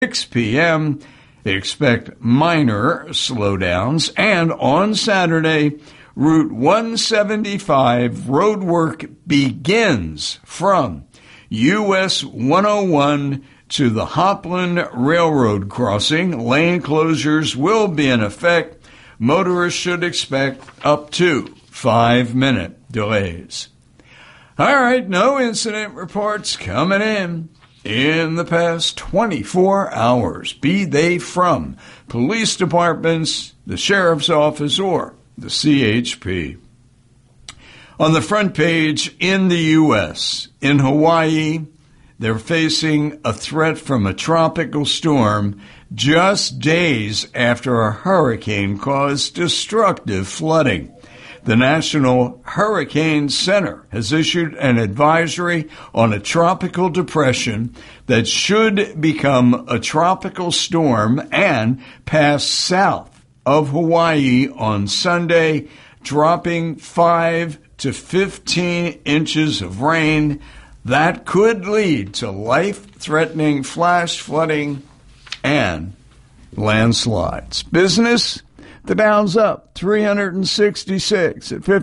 6 p.m., expect minor slowdowns. And on Saturday, Route 175 roadwork begins from US 101 to the Hopland Railroad crossing. Lane closures will be in effect. Motorists should expect up to 5-minute delays. All right, no incident reports coming in the past 24 hours, be they from police departments, the sheriff's office, or the CHP. On the front page, in the U.S., in Hawaii, they're facing a threat from a tropical storm just days after a hurricane caused destructive flooding. The National Hurricane Center has issued an advisory on a tropical depression that should become a tropical storm and pass south of Hawaii on Sunday, dropping 5 to 15 inches of rain. That could lead to life-threatening flash flooding and landslides. Business, the Dow's up 366 at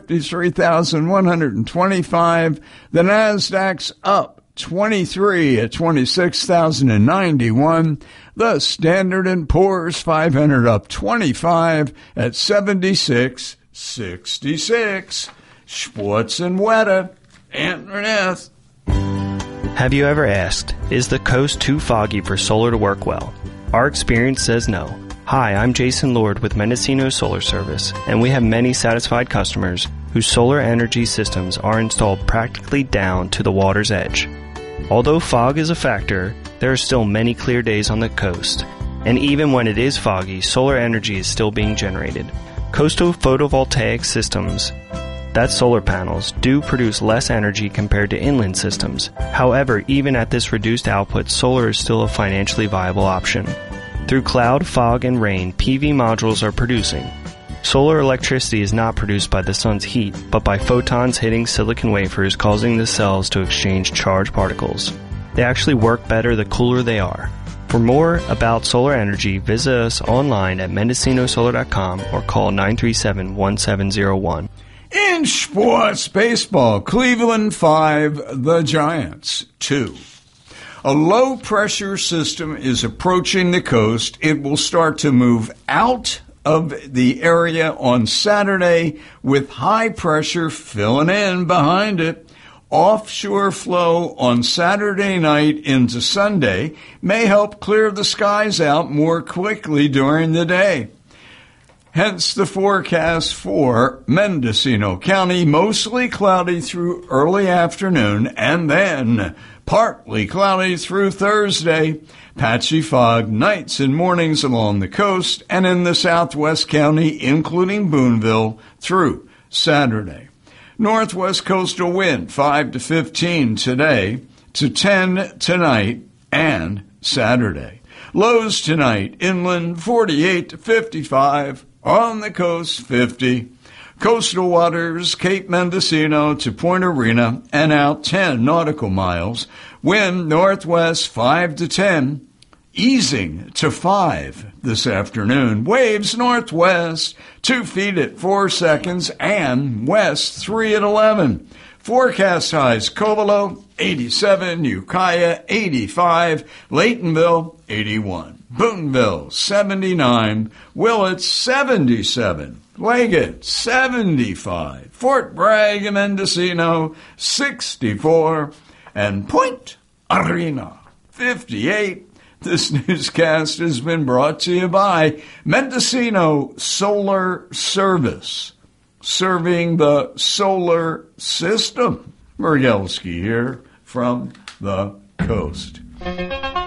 53,125. The Nasdaq's up 23 at 26,091. The Standard & Poor's 500 up 25 at 76.66. Sports and Weta, Ant. Have you ever asked, is the coast too foggy for solar to work well? Our experience says no. Hi, I'm Jason Lord with Mendocino Solar Service, and we have many satisfied customers whose solar energy systems are installed practically down to the water's edge. Although fog is a factor, there are still many clear days on the coast, and even when it is foggy, solar energy is still being generated. Coastal photovoltaic systems, that's solar panels, do produce less energy compared to inland systems. However, even at this reduced output, solar is still a financially viable option. Through cloud, fog, and rain, PV modules are producing. Solar electricity is not produced by the sun's heat, but by photons hitting silicon wafers, causing the cells to exchange charged particles. They actually work better the cooler they are. For more about solar energy, visit us online at mendocinosolar.com or call 937-1701. In sports, baseball, Cleveland 5, the Giants 2. A low-pressure system is approaching the coast. It will start to move out of the area on Saturday with high pressure filling in behind it. Offshore flow on Saturday night into Sunday may help clear the skies out more quickly during the day. Hence the forecast for Mendocino County, mostly cloudy through early afternoon and then partly cloudy through Thursday. Patchy fog nights and mornings along the coast and in the southwest county, including Boonville, through Saturday. Northwest coastal wind 5 to 15 today to 10 tonight and Saturday. Lows tonight, inland 48 to 55. On the coast, 50. Coastal waters, Cape Mendocino to Point Arena and out 10 nautical miles. Wind northwest 5 to 10, easing to 5 this afternoon. Waves northwest 2 feet at 4 seconds and west 3 at 11. Forecast highs, Covelo 87, Ukiah 85, Laytonville 81. Boonville, 79. Willits, 77. Leggett, 75. Fort Bragg and Mendocino, 64. And Point Arena, 58. This newscast has been brought to you by Mendocino Solar Service, serving the solar system. Murgelski here from the coast.